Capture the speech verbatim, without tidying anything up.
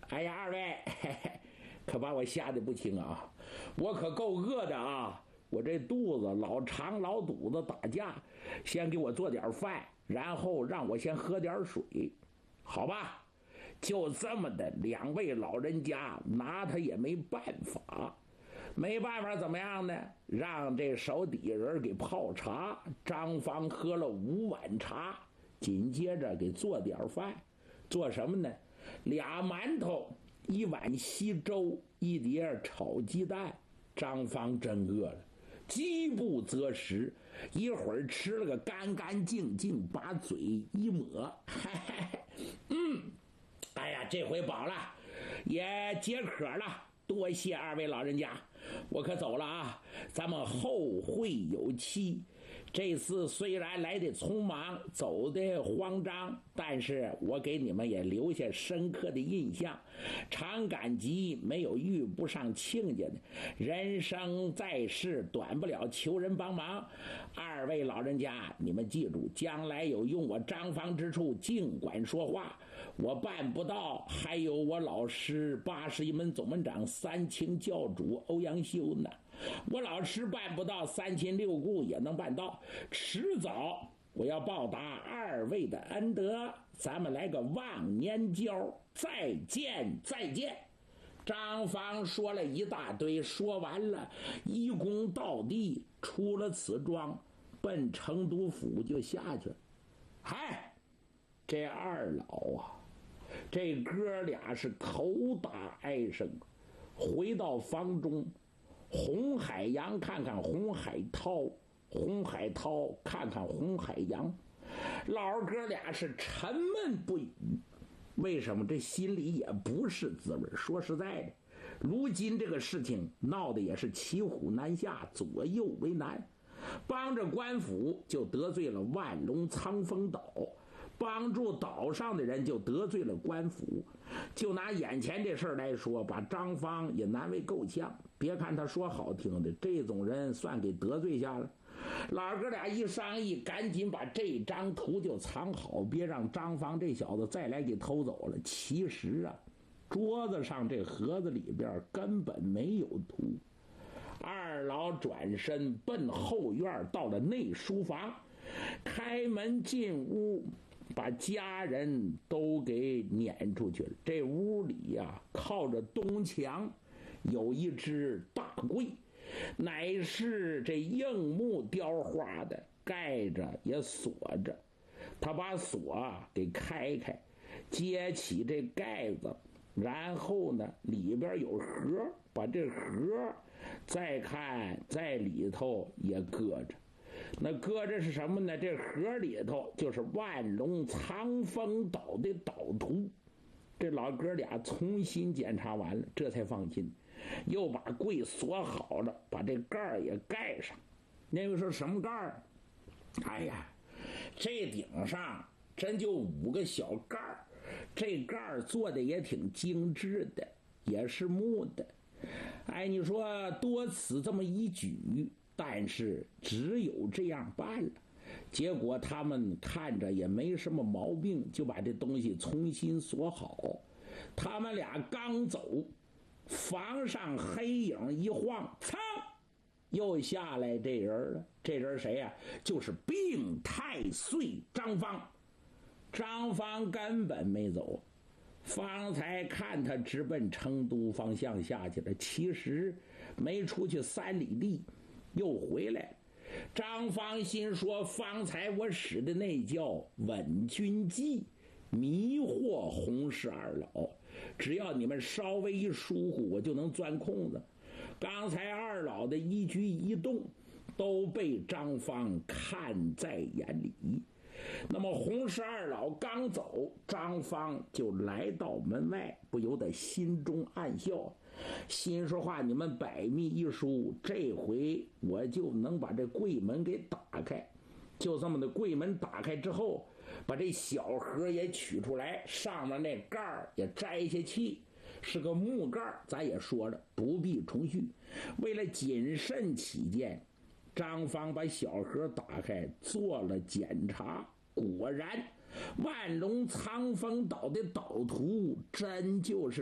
哎呀，二位，嘿嘿，可把我吓得不轻啊！我可够饿的啊！我这肚子老肠老肚子打架，先给我做点饭，然后让我先喝点水，好吧？就这么的，两位老人家拿他也没办法，没办法怎么样呢？让这手底下人给泡茶，张芳喝了五碗茶，紧接着给做点饭，做什么呢？俩馒头，一碗稀粥，一碟炒鸡蛋。张芳真饿了，饥不择食，一会儿吃了个干干净净，把嘴一抹，嘿嘿嘿，嗯，哎呀，这回饱了，也解渴了，多谢二位老人家，我可走了啊，咱们后会有期。这次虽然来的匆忙，走的慌张，但是我给你们也留下深刻的印象，常感激没有遇不上亲家的，人生在世短不了求人帮忙，二位老人家你们记住，将来有用我张芳之处尽管说话，我办不到还有我老师八十一门总门长三清教主欧阳修呢，我老师办不到，三亲六故也能办到，迟早我要报答二位的恩德，咱们来个忘年交，再见再见。张芳说了一大堆，说完了一躬到地，出了此庄，奔成都府就下去了。嗨，这二老啊，这哥俩是口打哀声，回到房中，洪海洋看看洪海涛，洪海涛看看洪海洋，老哥俩是沉闷不语。为什么？这心里也不是滋味。说实在的，如今这个事情闹得也是骑虎难下，左右为难。帮着官府就得罪了万隆苍风岛，帮助岛上的人就得罪了官府。就拿眼前这事儿来说，把张芳也难为够呛。别看他说好听的，这种人算给得罪下了。老哥俩一商议，赶紧把这张图就藏好，别让张芳这小子再来给偷走了。其实啊，桌子上这盒子里边根本没有图。二老转身奔后院，到了内书房，开门进屋，把家人都给撵出去了。这屋里呀、啊，靠着东墙有一只大柜，乃是这硬木雕花的，盖着也锁着。他把锁给开开，揭起这盖子，然后呢里边有盒，把这盒再看在里头也搁着。那搁着是什么呢？这盒里头就是万隆苍风岛的岛图。这老哥俩重新检查完了，这才放心，又把柜锁好了，把这盖儿也盖上。那个时候什么盖儿？哎呀，这顶上真就五个小盖儿，这盖儿做的也挺精致的，也是木的。哎，你说多此这么一举，但是只有这样办了。结果他们看着也没什么毛病，就把这东西重新锁好。他们俩刚走，房上黑影一晃，噌，又下来这人了。这人谁呀、啊？就是病太岁张芳。张芳根本没走，方才看他直奔成都方向下去了，其实没出去三里地，又回来。张芳心说，方才我使的那叫稳军计，迷惑洪氏二老，只要你们稍微一疏忽，我就能钻空子。刚才二老的一举一动都被张芳看在眼里。那么洪氏二老刚走，张芳就来到门外，不由得心中暗笑，心说话，你们百密一疏，这回我就能把这柜门给打开。就这么的柜门打开之后，把这小盒也取出来，上面那盖儿也摘下去，是个木盖儿，咱也说了不必重续。为了谨慎起见，张芳把小盒打开做了检查，果然万隆苍风岛的岛图真就是